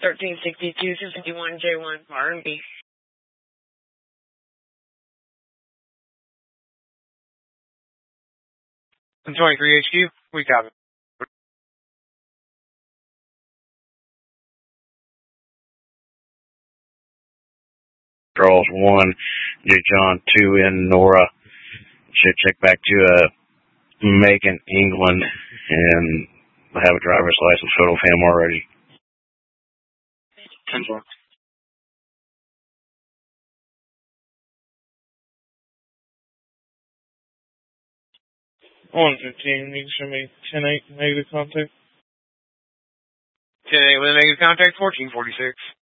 1362 251 J1 R&B. 23 HQ, we copy. Charles 1, J. John 2 in Nora. Should check back to Macon, England, and have a driver's license photo of him already. 10-4. 115, you can show me 10-8 negative contact. 10-8 with a negative contact, 1446.